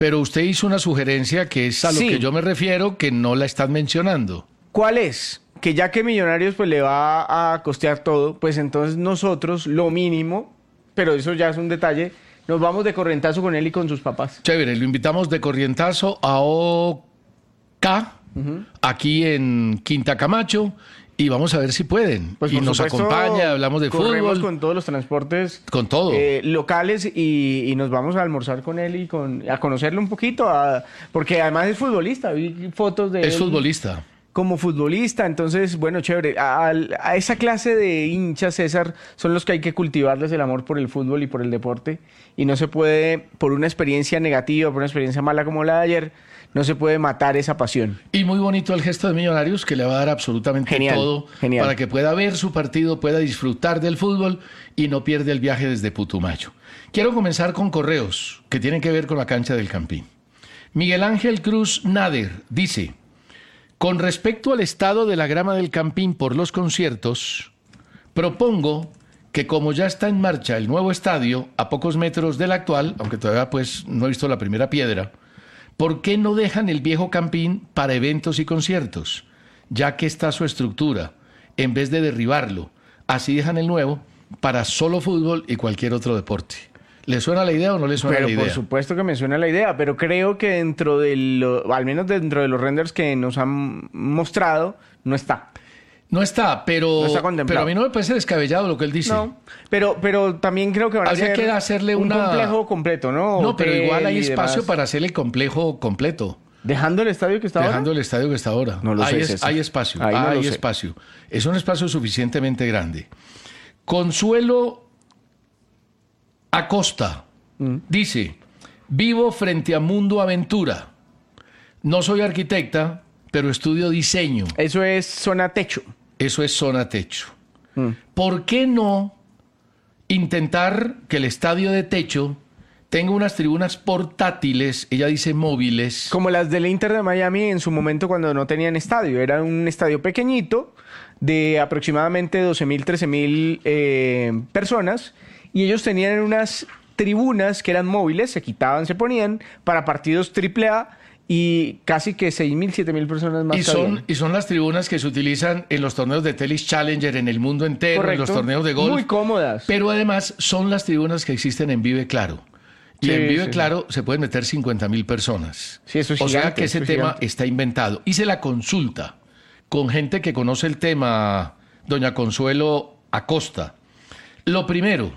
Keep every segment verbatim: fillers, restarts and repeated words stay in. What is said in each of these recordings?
Pero usted hizo una sugerencia que es a lo Sí. que yo me refiero, que no la están mencionando. ¿Cuál es? Que ya que Millonarios pues le va a costear todo, pues entonces nosotros lo mínimo, pero eso ya es un detalle, nos vamos de corrientazo con él y con sus papás. Chévere, lo invitamos de corrientazo a O K, aquí en Quinta Camacho, y vamos a ver si pueden. Pues y por nos supuesto, acompaña, hablamos de corremos fútbol, con todos los transportes con todo. eh, locales y, y nos vamos a almorzar con él y con a conocerlo un poquito, a- porque además es futbolista, vi fotos de es él futbolista. como futbolista, entonces, bueno, chévere. A, a esa clase de hinchas, César, son los que hay que cultivarles el amor por el fútbol y por el deporte. Y no se puede, por una experiencia negativa, por una experiencia mala como la de ayer, no se puede matar esa pasión. Y muy bonito el gesto de Millonarios, que le va a dar absolutamente Genial, todo genial. para que pueda ver su partido, pueda disfrutar del fútbol y no pierde el viaje desde Putumayo. Quiero comenzar con correos que tienen que ver con la cancha del Campín. Miguel Ángel Cruz Nader dice: con respecto al estado de la grama del Campín por los conciertos, propongo que como ya está en marcha el nuevo estadio, a pocos metros del actual, aunque todavía pues no he visto la primera piedra, ¿por qué no dejan el viejo Campín para eventos y conciertos? Ya que está su estructura, en vez de derribarlo, así dejan el nuevo para solo fútbol y cualquier otro deporte. ¿Le suena la idea o no le suena Pero la idea? por supuesto que me suena la idea, pero creo que dentro de lo, al menos dentro de los renders que nos han mostrado, no está. No está, pero, No está contemplado. pero a mí no me parece descabellado lo que él dice. No, pero, pero también creo que van a Habría hacer que hacerle un una- complejo completo, ¿no? No, pero Hotel igual hay y espacio demás. para hacer el complejo completo. ¿Dejando el estadio que está Dejando ahora? el estadio que está ahora. No lo hay, sé, es- César. hay espacio, Ahí no hay lo sé. espacio. Es un espacio suficientemente grande. Consuelo Acosta Mm. dice: vivo frente a Mundo Aventura. No soy arquitecta, pero estudio diseño. Eso es zona techo. Eso es zona techo. Mm. ¿Por qué no intentar que el estadio de techo tenga unas tribunas portátiles, ella dice móviles? Como las del Inter de Miami en su momento cuando no tenían estadio. Era un estadio pequeñito de aproximadamente doce mil, trece mil eh, personas y ellos tenían unas tribunas que eran móviles, se quitaban, se ponían para partidos triple A y casi que seis mil, siete mil personas más. Y son, y son las tribunas que se utilizan en los torneos de Tennis Challenger en el mundo entero, Correcto. en los torneos de golf. Muy cómodas. Pero además son las tribunas que existen en Vive Claro. Y Sí, en Vive sí. Claro se pueden meter cincuenta mil personas. Sí, eso es o sea gigante, que ese eso es tema gigante. está inventado. Hice la consulta con gente que conoce el tema, doña Consuelo Acosta. Lo primero,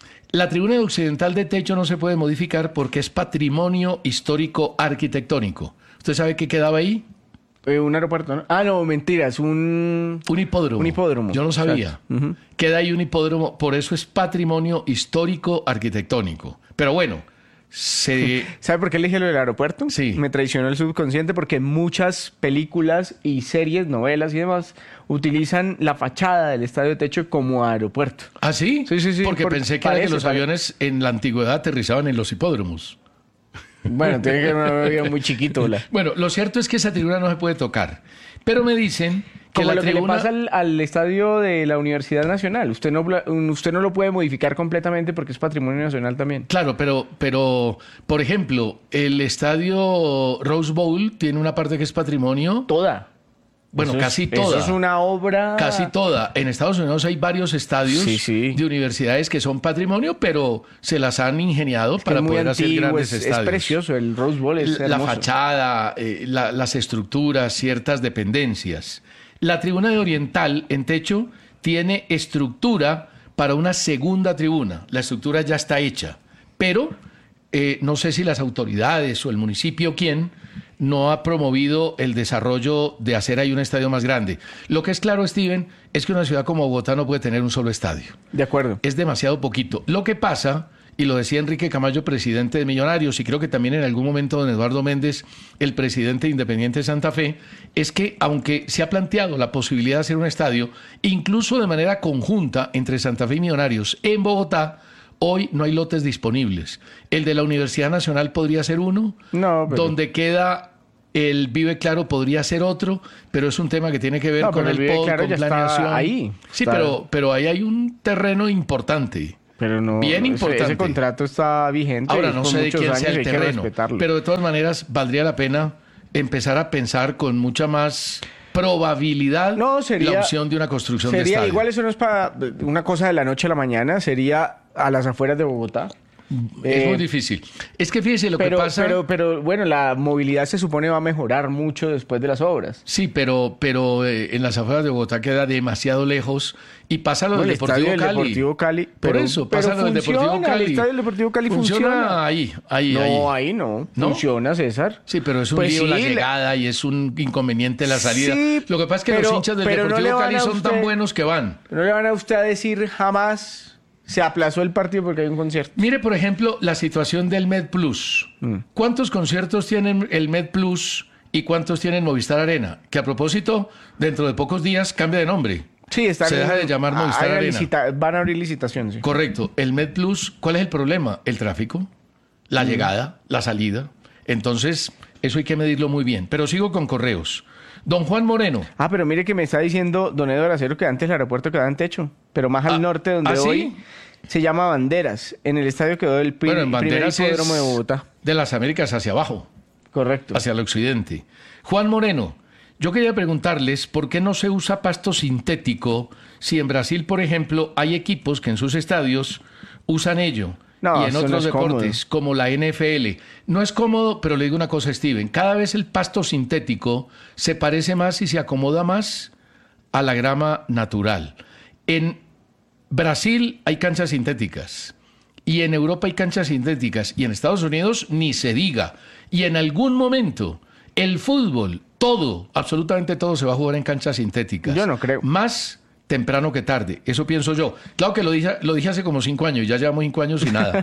la tribuna occidental de techo no se puede modificar porque es patrimonio histórico arquitectónico. ¿Usted sabe qué quedaba ahí? Eh, un aeropuerto, ¿no? Ah, no, mentiras, un... Un hipódromo. Un hipódromo. Yo no sabía. Exacto. Ujú. Queda ahí un hipódromo, por eso es patrimonio histórico arquitectónico. Pero bueno, se... ¿Sabe por qué elegí lo del aeropuerto? Sí. Me traicionó el subconsciente porque muchas películas y series, novelas y demás utilizan la fachada del estadio de techo como aeropuerto. ¿Ah, sí? Sí, sí, sí, Porque porque pensé que, era que parece, los parece. aviones en la antigüedad aterrizaban en los hipódromos. Bueno, tiene que ser un avión muy chiquito. La... Bueno, lo cierto es que esa tribuna no se puede tocar. Pero me dicen que Como la lo que tribuna... le pasa al, al estadio de la Universidad Nacional. Usted no, usted no lo puede modificar completamente porque es patrimonio nacional también. Claro, pero, pero, por ejemplo, el estadio Rose Bowl tiene una parte que es patrimonio. Toda. Bueno, Eso es- casi toda. Eso es una obra... Casi toda. En Estados Unidos hay varios estadios Sí, sí. de universidades que son patrimonio, pero se las han ingeniado Es que para es muy poder hacer antiguo, grandes es, es estadios. precioso. El Rose Bowl es La hermoso. fachada, eh, la- las estructuras, ciertas dependencias. La tribuna de Oriental en techo tiene estructura para una segunda tribuna. La estructura ya está hecha, pero eh, no sé si las autoridades o el municipio, quién, no ha promovido el desarrollo de hacer ahí un estadio más grande. Lo que es claro, Steven, es que una ciudad como Bogotá no puede tener un solo estadio. De acuerdo. Es demasiado poquito. Lo que pasa, y lo decía Enrique Camayo, presidente de Millonarios, y creo que también en algún momento don Eduardo Méndez, el presidente de Independiente Santa Fe, es que aunque se ha planteado la posibilidad de hacer un estadio, incluso de manera conjunta entre Santa Fe y Millonarios en Bogotá, hoy no hay lotes disponibles. El de la Universidad Nacional podría ser uno, No, pero- donde queda el Vive Claro podría ser otro, pero es un tema que tiene que ver No, con pero el el Vive P O D, Claro con ya está planeación. ahí. Sí, Está- pero, pero ahí hay un terreno importante. Pero no, bien ese, importante. ese contrato está vigente. Ahora, no por sé de muchos quién años, sea el hay que terreno, respetarlo. pero de todas maneras valdría la pena empezar a pensar con mucha más probabilidad No, sería- la opción de una construcción de Sería, estadio. igual eso no es para una cosa de la noche a la mañana, sería a las afueras de Bogotá. Es Eh, muy difícil. Es que fíjese lo pero, que pasa... pero, pero bueno, la movilidad se supone va a mejorar mucho después de las obras. Sí, pero, pero eh, en las afueras de Bogotá queda demasiado lejos y pasa lo No, del el estadio Deportivo del Cali. Deportivo Cali. Por pero- eso, pero pasa lo del Deportivo funciona, Cali. El estadio del Deportivo Cali funciona. ahí, ahí, No, ahí. ahí no. ¿No? Funciona, César. Sí, pero es un Pues lío sí, la la- llegada y es un inconveniente la salida. Sí, Lo que pasa es que pero- los hinchas del pero no Deportivo le van Cali a son tan usted- buenos que van. No le van a usted a decir jamás se aplazó el partido porque hay un concierto. Mire, por ejemplo, la situación del Med Plus. Mm. ¿Cuántos conciertos tienen el Med Plus y cuántos tienen Movistar Arena? Que a propósito, dentro de pocos días cambia de nombre. Sí, están Se deja de llamar ah, Movistar hay Arena. licita- van a abrir licitaciones. Sí. Correcto. El Med Plus, ¿cuál es el problema? El tráfico, la llegada, la salida. Entonces, eso hay que medirlo muy bien. Pero sigo con correos. Don Juan Moreno. Ah, pero mire que me está diciendo Don Eduardo Acero que antes el aeropuerto quedaba en techo, pero más al Ah, norte donde ¿ah, sí? hoy se llama Banderas. En el estadio quedó el pri- Bueno, en primer Banderas hipódromo es de Bogotá. de las Américas hacia abajo, Correcto. hacia el occidente. Juan Moreno, yo quería preguntarles por qué no se usa pasto sintético si en Brasil, por ejemplo, hay equipos que en sus estadios usan ello. No, y en eso no otros es cómodo. deportes, como la N F L. No es cómodo, pero le digo una cosa, Steven. Cada vez el pasto sintético se parece más y se acomoda más a la grama natural. En Brasil hay canchas sintéticas. Y en Europa hay canchas sintéticas. Y en Estados Unidos ni se diga. Y en algún momento el fútbol, todo, absolutamente todo se va a jugar en canchas sintéticas. Yo no creo. Más temprano que tarde. Eso pienso yo. Claro que lo dije, lo dije hace como cinco años. Ya llevamos cinco años y nada.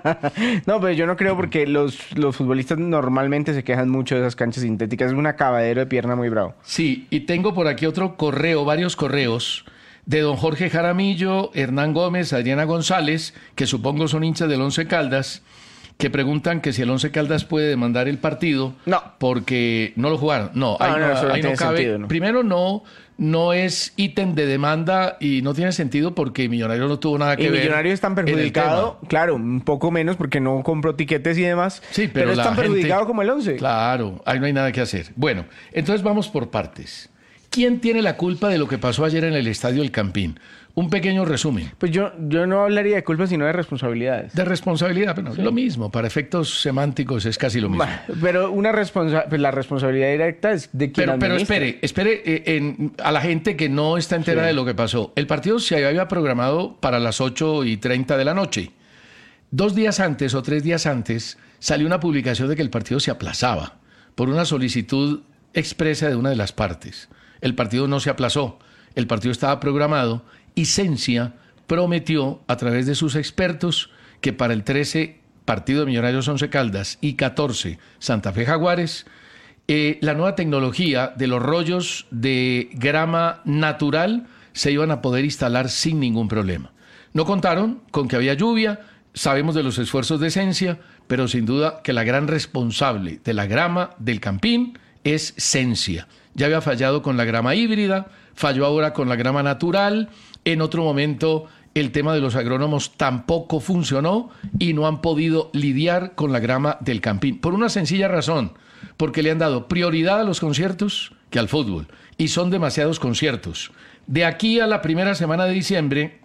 No, pero yo no creo porque los, los futbolistas normalmente se quejan mucho de esas canchas sintéticas. Es un acabadero de pierna muy bravo. Sí, y tengo por aquí otro correo, varios correos de don Jorge Jaramillo, Hernán Gómez, Adriana González, que supongo son hinchas del Once Caldas, que preguntan que si el Once Caldas puede demandar el partido No. porque no lo jugaron. No, No, ahí no, no, eso no ahí no tiene cabe. sentido, ¿no? Primero, no, no es ítem de demanda y no tiene sentido porque Millonarios no tuvo nada que Y ver. Millonarios están en el perjudicados, tema. claro, un poco menos porque no compró tiquetes y demás. Sí, pero, es la tan gente- perjudicado como el once. Claro, ahí no hay nada que hacer. Bueno, entonces vamos por partes. ¿Quién tiene la culpa de lo que pasó ayer en el Estadio El Campín? Un pequeño resumen. Pues yo, yo no hablaría de culpa, sino de responsabilidades. De responsabilidad, pero lo mismo, para efectos semánticos es casi lo mismo. Bah, Pero una responsa pues la responsabilidad directa es de quien Pero, pero administra. espere, espere eh, en- a la gente que no está entera Sí. de lo que pasó. El partido se había programado para las ocho y treinta de la noche. Dos días antes o tres días antes salió una publicación de que el partido se aplazaba por una solicitud expresa de una de las partes. El partido no se aplazó, el partido estaba programado y Cencia prometió a través de sus expertos que para el trece partido de Millonarios Once Caldas y catorce Santa Fe Jaguares, eh, la nueva tecnología de los rollos de grama natural se iban a poder instalar sin ningún problema. No contaron con que había lluvia, sabemos de los esfuerzos de Cencia, pero sin duda que la gran responsable de la grama del Campín es Cencia. Ya había fallado con la grama híbrida, falló ahora con la grama natural, en otro momento el tema de los agrónomos tampoco funcionó y no han podido lidiar con la grama del Campín. Por una sencilla razón, porque le han dado prioridad a los conciertos que al fútbol. Y son demasiados conciertos. De aquí a la primera semana de diciembre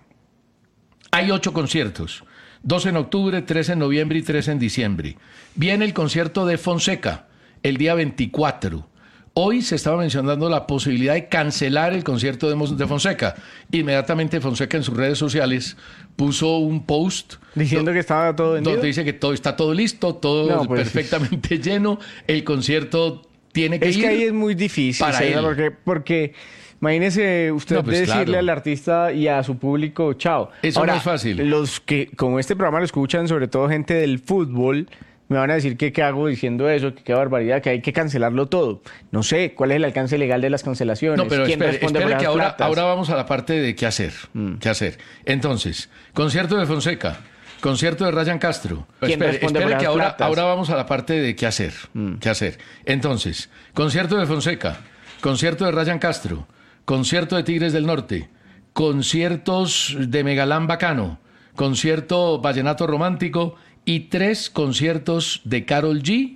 hay ocho conciertos. Dos en octubre, tres en noviembre y tres en diciembre. Viene el concierto de Fonseca el día veinticuatro. Hoy se estaba mencionando la posibilidad de cancelar el concierto de, Mos- de Fonseca. Inmediatamente Fonseca en sus redes sociales puso un post Diciendo que estaba todo vendido. donde dice que todo está todo listo, todo No, pues, perfectamente lleno. El concierto tiene que Es ir. que ahí es muy difícil, para César, él. porque, porque imagínese usted No, pues, decirle claro. al artista y a su público chao. Eso no es fácil. Los que como este programa lo escuchan, sobre todo gente del fútbol, me van a decir que qué hago diciendo eso, que qué barbaridad, que hay que cancelarlo todo. No sé, ¿cuál es el alcance legal de las cancelaciones? No, pero ¿Quién espere, responde espere por que esas ahora, platas? ahora vamos a la parte de qué hacer. Qué hacer. Entonces, concierto de Fonseca, concierto de Ryan Castro. ¿Quién Espere, responde espere por que esas ahora, platas? ahora vamos a la parte de qué hacer. Qué hacer. Entonces, concierto de Fonseca, concierto de Ryan Castro, concierto de Tigres del Norte, conciertos de Megalán Bacano, concierto vallenato romántico y tres conciertos de Karol G